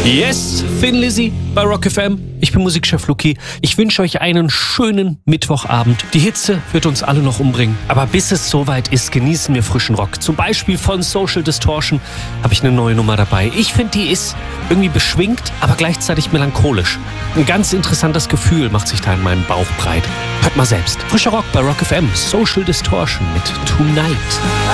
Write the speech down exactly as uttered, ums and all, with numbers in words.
Yes, Thin Lizzy bei Rock F M. Ich bin Musikchef Luki. Ich wünsche euch einen schönen Mittwochabend. Die Hitze wird uns alle noch umbringen. Aber bis es soweit ist, genießen wir frischen Rock. Zum Beispiel von Social Distortion habe ich eine neue Nummer dabei. Ich finde, die ist irgendwie beschwingt, aber gleichzeitig melancholisch. Ein ganz interessantes Gefühl macht sich da in meinem Bauch breit. Hört mal selbst. Frischer Rock bei Rock F M. Social Distortion mit Tonight.